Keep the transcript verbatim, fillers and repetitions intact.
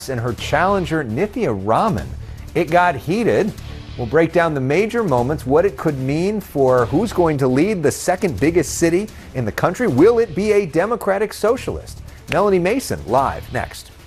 and her challenger Nithya Raman. It got heated. We'll break down the major moments, what it could mean for who's going to lead the second biggest city in the country. Will it be a Democratic socialist? Melanie Mason live next.